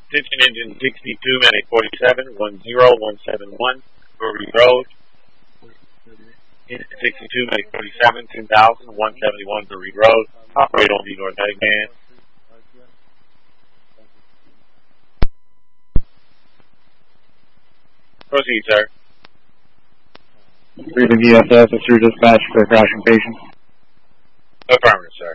Attention engine 62, medic 47, 10171, Brewery Road. Engine 62, medic 47, 2000, 171, Brewery Road. Operate on the North Medic Band. Proceed, sir. Freedom ESS, it's your dispatch for a crashing patient. Affirmative, sir.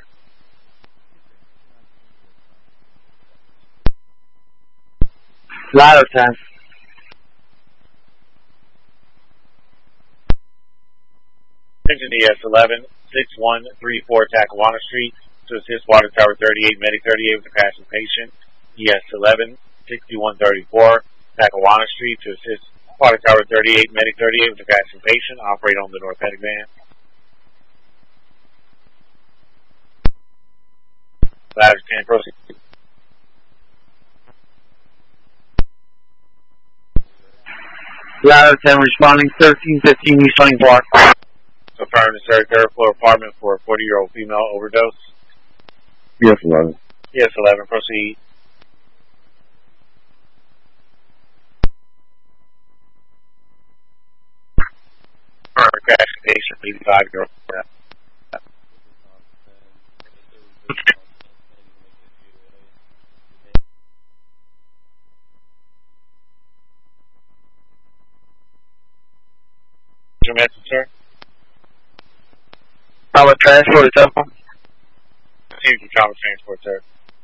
Ladder 10. Attention ES11, 6134 Tackawanna Street to assist Water Tower 38, medic 38 with a crashing patient. ES11, 6134 Tackawanna Street to assist Water Tower 38, medic 38 with a crashing patient. Operate on the North Medic Band. Ladder 10, proceed. Ladder 10 responding 1315 East Lane Park. Affirmative, sir. Third floor apartment for a 40-year-old female overdose. Yes, 11. Yes, 11. Proceed. Crash patient, 85-year-old. Your message, sir? Trauma transport, Temple. Proceed to trauma transport, sir.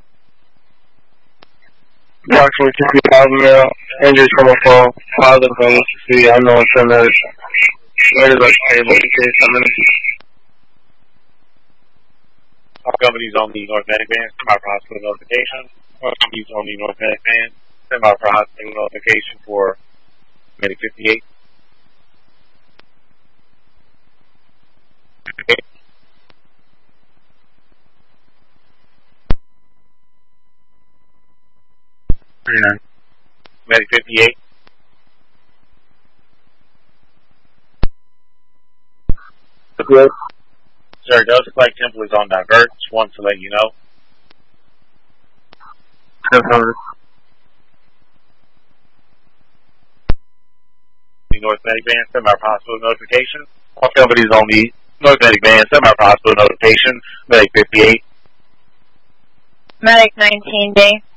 Approximately 50,000 injuries from a fall. Positive from Mississippi. Unknown centers. Where is our table in case I'm in? All companies on the North Medic Band, send out for hospital notification. All companies on the North Medic Band, send out for hospital notification for Medic 58. Medic 58. Good. Sir, it does look like Temple is on divert. Just wanted to let you know. 700. The North Medic Band, send out for hospital notification. All companies on the North Medic Band, send out for hospital notification. Medic 58. Medic 19D.